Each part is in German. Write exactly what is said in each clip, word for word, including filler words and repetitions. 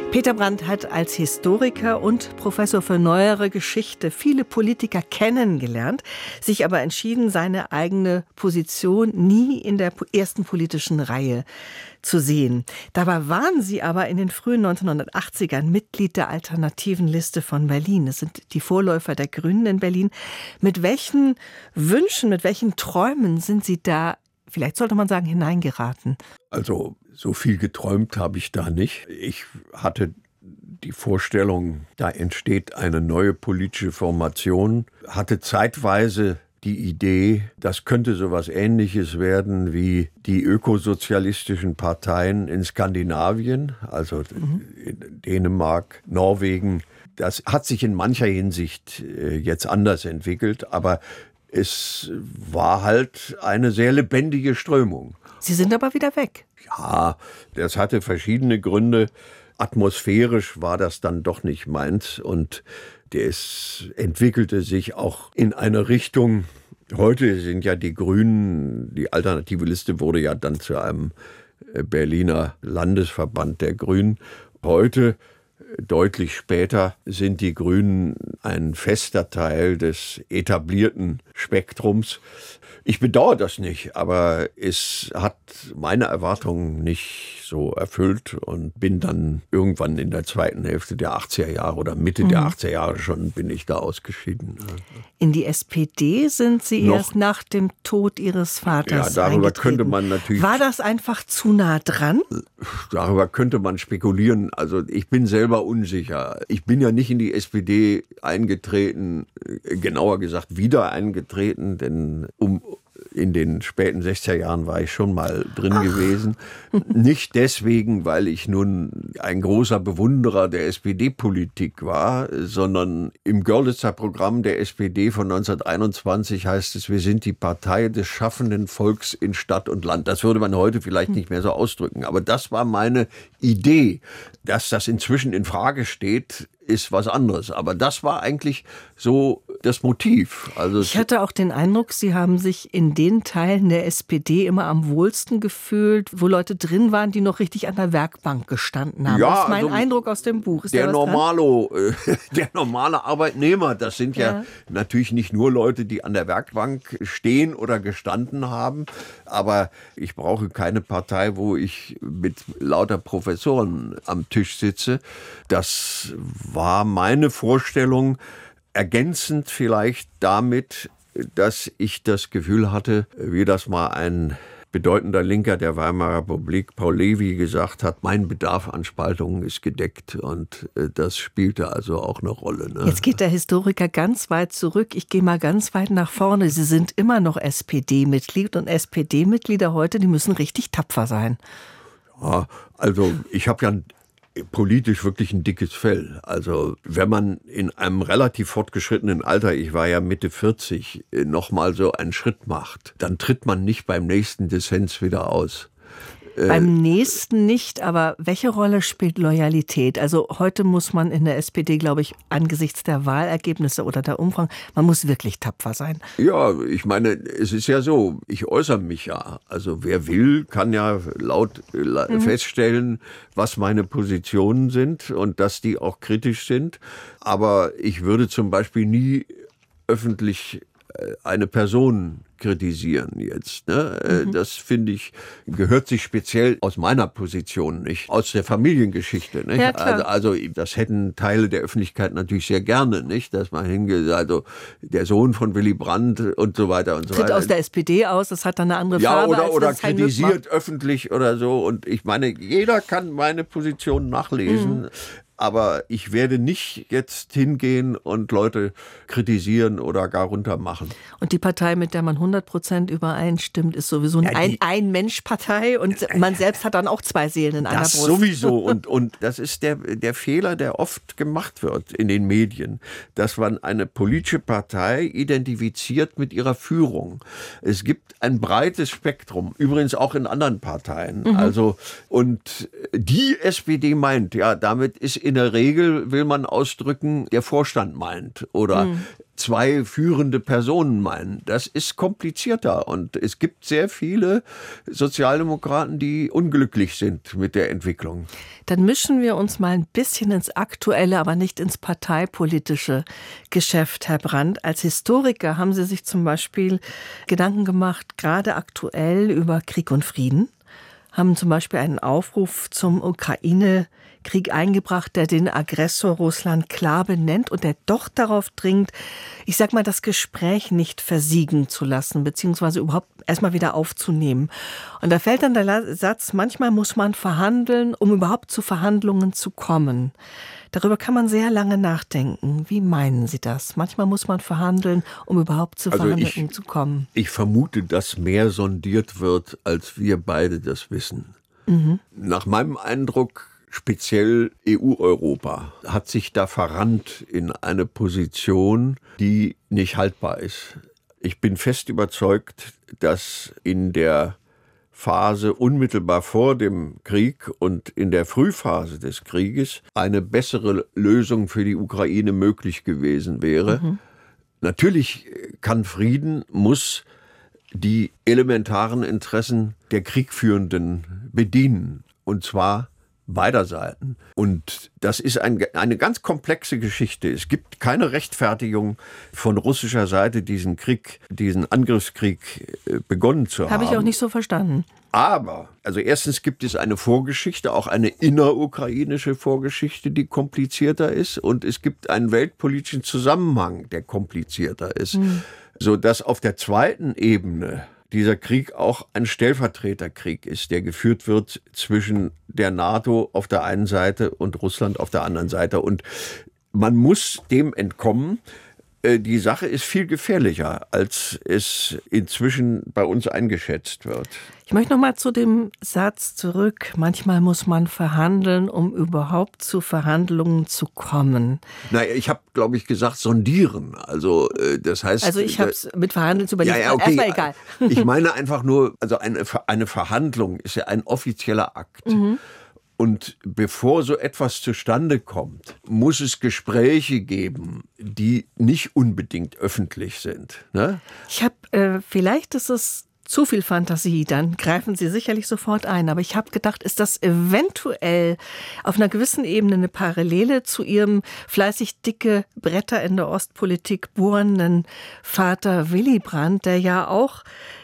Peter Brandt hat als Historiker und Professor für neuere Geschichte viele Politiker kennengelernt, sich aber entschieden, seine eigene Position nie in der ersten politischen Reihe zu sehen. Dabei waren Sie aber in den frühen neunzehnhundertachtzigern Mitglied der Alternativen Liste von Berlin. Das sind die Vorläufer der Grünen in Berlin. Mit welchen Wünschen, mit welchen Träumen sind Sie da, vielleicht sollte man sagen, hineingeraten? Also so viel geträumt habe ich da nicht. Ich hatte die Vorstellung, da entsteht eine neue politische Formation, hatte zeitweise die Idee, das könnte so was Ähnliches werden wie die ökosozialistischen Parteien in Skandinavien, also mhm. in Dänemark, Norwegen. Das hat sich in mancher Hinsicht jetzt anders entwickelt, aber es war halt eine sehr lebendige Strömung. Sie sind aber wieder weg. Ja, das hatte verschiedene Gründe. Atmosphärisch war das dann doch nicht meins und es entwickelte sich auch in eine Richtung. Heute sind ja die Grünen, die Alternative Liste wurde ja dann zu einem Berliner Landesverband der Grünen. Heute, deutlich später, sind die Grünen ein fester Teil des etablierten Spektrums. Ich bedauere das nicht, aber es hat meine Erwartungen nicht so erfüllt und bin dann irgendwann in der zweiten Hälfte der achtziger Jahre oder Mitte mhm. der achtziger Jahre schon, bin ich da ausgeschieden. In die S P D sind Sie Noch, erst nach dem Tod Ihres Vaters Ja, darüber eingetreten. könnte man natürlich... War das einfach zu nah dran? Darüber könnte man spekulieren. Also ich bin selber unsicher. Ich bin ja nicht in die S P D eingetreten, genauer gesagt wieder eingetreten, denn um in den späten sechziger Jahren war ich schon mal drin Ach. gewesen. Nicht deswegen, weil ich nun ein großer Bewunderer der S P D-Politik war, sondern im Görlitzer Programm der S P D von neunzehnhunderteinundzwanzig heißt es, wir sind die Partei des schaffenden Volks in Stadt und Land. Das würde man heute vielleicht nicht mehr so ausdrücken. Aber das war meine Idee. Dass das inzwischen in Frage steht, ist was anderes. Aber das war eigentlich so das Motiv. Also ich hatte auch den Eindruck, Sie haben sich in den Teilen der S P D immer am wohlsten gefühlt, wo Leute drin waren, die noch richtig an der Werkbank gestanden haben. Ja, das ist mein also Eindruck aus dem Buch. Ist der, da Normalo, äh, der normale Arbeitnehmer, das sind ja, ja natürlich nicht nur Leute, die an der Werkbank stehen oder gestanden haben, aber ich brauche keine Partei, wo ich mit lauter Professoren am Tisch sitze. Das war meine Vorstellung, ergänzend vielleicht damit, dass ich das Gefühl hatte, wie das mal ein bedeutender Linker der Weimarer Republik, Paul Levi, gesagt hat, mein Bedarf an Spaltungen ist gedeckt und das spielte also auch eine Rolle. Ne? Jetzt geht der Historiker ganz weit zurück. Ich gehe mal ganz weit nach vorne. Sie sind immer noch S P D-Mitglied und S P D-Mitglieder heute, die müssen richtig tapfer sein. Ja, also ich habe ja ein politisch wirklich ein dickes Fell. Also wenn man in einem relativ fortgeschrittenen Alter, ich war ja Mitte vierzig, nochmal so einen Schritt macht, dann tritt man nicht beim nächsten Dissens wieder aus. Beim nächsten nicht, aber welche Rolle spielt Loyalität? Also heute muss man in der S P D, glaube ich, angesichts der Wahlergebnisse oder der Umfragen, man muss wirklich tapfer sein. Ja, ich meine, es ist ja so, ich äußere mich ja. Also wer will, kann ja laut mhm. feststellen, was meine Positionen sind und dass die auch kritisch sind. Aber ich würde zum Beispiel nie öffentlich eine Person kritisieren jetzt. Ne? Mhm. Das, finde ich, gehört sich speziell aus meiner Position nicht, aus der Familiengeschichte. Nicht? Ja, klar. Also, also das hätten Teile der Öffentlichkeit natürlich sehr gerne, nicht, dass man hingeht, also der Sohn von Willy Brandt und so weiter und so Tritt weiter. aus der S P D aus, das hat dann eine andere ja, Farbe. Oder, als oder kritisiert öffentlich oder so. Und ich meine, jeder kann meine Position nachlesen. Mhm. Aber ich werde nicht jetzt hingehen und Leute kritisieren oder gar runtermachen. Und die Partei, mit der man hundert Prozent übereinstimmt, ist sowieso eine ja, Ein-Mensch-Partei und man selbst hat dann auch zwei Seelen in einer das Brust. Sowieso. Und, und das ist der, der Fehler, der oft gemacht wird in den Medien, dass man eine politische Partei identifiziert mit ihrer Führung. Es gibt ein breites Spektrum, übrigens auch in anderen Parteien. Mhm. Also, und die S P D meint, ja, damit ist in der Regel, will man ausdrücken, der Vorstand meint oder mhm. zwei führende Personen meinen. Das ist komplizierter und es gibt sehr viele Sozialdemokraten, die unglücklich sind mit der Entwicklung. Dann mischen wir uns mal ein bisschen ins aktuelle, aber nicht ins parteipolitische Geschäft, Herr Brandt. Als Historiker haben Sie sich zum Beispiel Gedanken gemacht, gerade aktuell über Krieg und Frieden, haben zum Beispiel einen Aufruf zum Ukraine-Krieg eingebracht, der den Aggressor Russland klar benennt und der doch darauf dringt, ich sag mal, das Gespräch nicht versiegen zu lassen, beziehungsweise überhaupt erstmal wieder aufzunehmen. Und da fällt dann der Satz, manchmal muss man verhandeln, um überhaupt zu Verhandlungen zu kommen. Darüber kann man sehr lange nachdenken. Wie meinen Sie das? Manchmal muss man verhandeln, um überhaupt zu also Verhandlungen ich, zu kommen. Ich vermute, dass mehr sondiert wird, als wir beide das wissen. Mhm. Nach meinem Eindruck, speziell E U-Europa, hat sich da verrannt in eine Position, die nicht haltbar ist. Ich bin fest überzeugt, dass in der Phase unmittelbar vor dem Krieg und in der Frühphase des Krieges eine bessere Lösung für die Ukraine möglich gewesen wäre. Mhm. Natürlich kann Frieden, muss die elementaren Interessen der Kriegführenden bedienen, und zwar beider Seiten. Und das ist ein, eine ganz komplexe Geschichte. Es gibt keine Rechtfertigung von russischer Seite, diesen Krieg, diesen Angriffskrieg begonnen zu haben. Habe ich auch nicht so verstanden. Aber, also erstens gibt es eine Vorgeschichte, auch eine innerukrainische Vorgeschichte, die komplizierter ist. Und es gibt einen weltpolitischen Zusammenhang, der komplizierter ist. Mhm. Sodass auf der zweiten Ebene dieser Krieg auch ein Stellvertreterkrieg ist, der geführt wird zwischen der NATO auf der einen Seite und Russland auf der anderen Seite. Und man muss dem entkommen. Die Sache ist viel gefährlicher, als es inzwischen bei uns eingeschätzt wird. Ich möchte noch mal zu dem Satz zurück. Manchmal muss man verhandeln, um überhaupt zu Verhandlungen zu kommen. Naja, ich habe, glaube ich, gesagt, sondieren. Also das heißt. Also ich habe es mit Verhandeln zu überlegen. Ja, ja, okay. Erstmal egal. Ich meine einfach nur, also eine, eine Verhandlung ist ja ein offizieller Akt. Mhm. Und bevor so etwas zustande kommt, muss es Gespräche geben, die nicht unbedingt öffentlich sind. Ne? Ich habe, äh, vielleicht ist es zu viel Fantasie, dann greifen Sie sicherlich sofort ein. Aber ich habe gedacht, ist das eventuell auf einer gewissen Ebene eine Parallele zu Ihrem fleißig dicke Bretter in der Ostpolitik bohrenden Vater Willy Brandt, der ja auch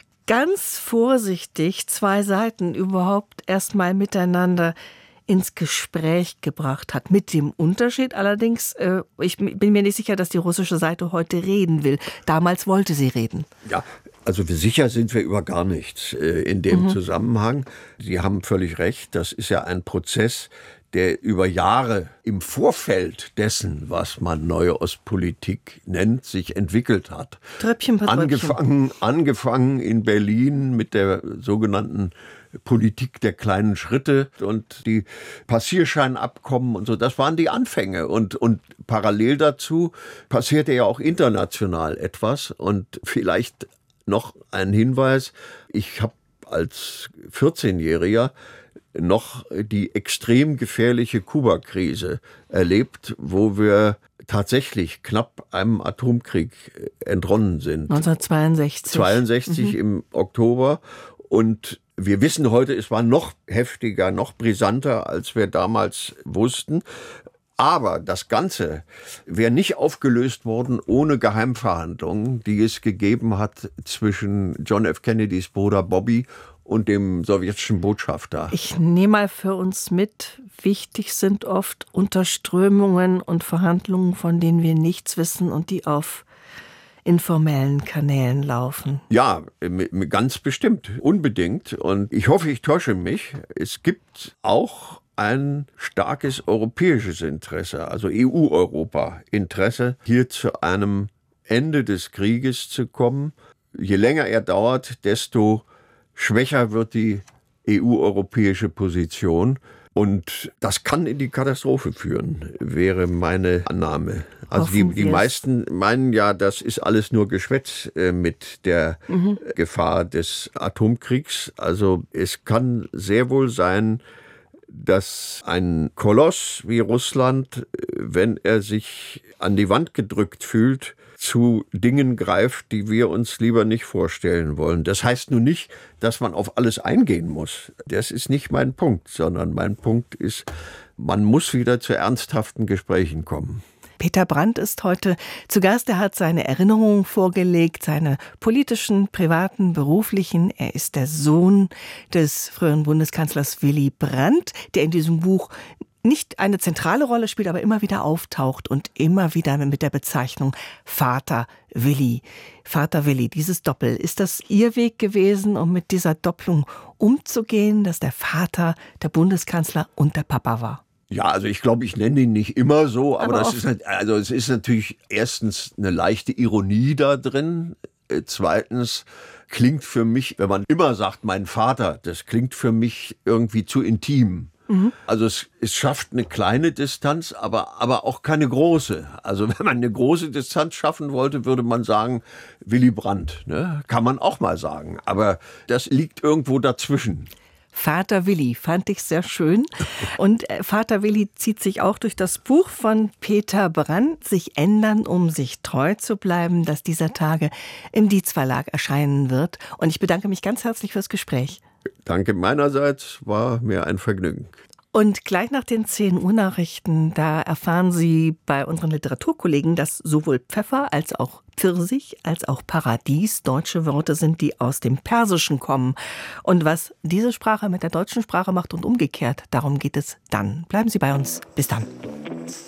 ganz vorsichtig zwei Seiten überhaupt erstmal miteinander ins Gespräch gebracht hat. Mit dem Unterschied allerdings, äh, ich bin mir nicht sicher, dass die russische Seite heute reden will. Damals wollte sie reden. Ja, also sicher sind wir über gar nichts äh, in dem mhm. Zusammenhang. Sie haben völlig recht, das ist ja ein Prozess, der über Jahre im Vorfeld dessen, was man neue Ostpolitik nennt, sich entwickelt hat. Tröpfchen per Tröpfchen. Angefangen, angefangen in Berlin mit der sogenannten Politik der kleinen Schritte und die Passierscheinabkommen und so. Das waren die Anfänge. Und, und parallel dazu passierte ja auch international etwas. Und vielleicht noch ein Hinweis. Ich habe als vierzehnjähriger noch die extrem gefährliche Kuba-Krise erlebt, wo wir tatsächlich knapp einem Atomkrieg entronnen sind. neunzehnhundertzweiundsechzig. zweiundsechzig mhm. im Oktober. Und wir wissen heute, es war noch heftiger, noch brisanter, als wir damals wussten. Aber das Ganze wäre nicht aufgelöst worden ohne Geheimverhandlungen, die es gegeben hat zwischen John F. Kennedys Bruder Bobby und dem sowjetischen Botschafter. Ich nehme mal für uns mit, wichtig sind oft Unterströmungen und Verhandlungen, von denen wir nichts wissen und die auf informellen Kanälen laufen. Ja, ganz bestimmt, unbedingt. Und ich hoffe, ich täusche mich. Es gibt auch ein starkes europäisches Interesse, also E U-Europa-Interesse, hier zu einem Ende des Krieges zu kommen. Je länger er dauert, desto schwächer wird die E U-europäische Position. Und das kann in die Katastrophe führen, wäre meine Annahme. Also die, die meisten meinen ja, das ist alles nur Geschwätz äh, mit der mhm. Gefahr des Atomkriegs. Also es kann sehr wohl sein, dass ein Koloss wie Russland, wenn er sich an die Wand gedrückt fühlt, zu Dingen greift, die wir uns lieber nicht vorstellen wollen. Das heißt nun nicht, dass man auf alles eingehen muss. Das ist nicht mein Punkt, sondern mein Punkt ist, man muss wieder zu ernsthaften Gesprächen kommen. Peter Brandt ist heute zu Gast. Er hat seine Erinnerungen vorgelegt, seine politischen, privaten, beruflichen. Er ist der Sohn des früheren Bundeskanzlers Willy Brandt, der in diesem Buch nicht eine zentrale Rolle spielt, aber immer wieder auftaucht und immer wieder mit der Bezeichnung Vater Willy. Vater Willy, dieses Doppel, ist das Ihr Weg gewesen, um mit dieser Doppelung umzugehen, dass der Vater der Bundeskanzler und der Papa war? Ja, also ich glaube, ich nenne ihn nicht immer so, aber, aber das oft. ist also es ist natürlich erstens eine leichte Ironie da drin. Zweitens klingt für mich, wenn man immer sagt, mein Vater, das klingt für mich irgendwie zu intim. Mhm. Also es, es schafft eine kleine Distanz, aber, aber auch keine große. Also wenn man eine große Distanz schaffen wollte, würde man sagen, Willy Brandt, ne? Kann man auch mal sagen. Aber das liegt irgendwo dazwischen. Vater Willy fand ich sehr schön. Und Vater Willy zieht sich auch durch das Buch von Peter Brandt, Sich ändern, um sich treu zu bleiben, das dieser Tage im Dietz Verlag erscheinen wird. Und ich bedanke mich ganz herzlich fürs Gespräch. Danke meinerseits, war mir ein Vergnügen. Und gleich nach den zehn Uhr Nachrichten, da erfahren Sie bei unseren Literaturkollegen, dass sowohl Pfeffer als auch Pfirsich als auch Paradies deutsche Worte sind, die aus dem Persischen kommen. Und was diese Sprache mit der deutschen Sprache macht und umgekehrt, darum geht es dann. Bleiben Sie bei uns. Bis dann.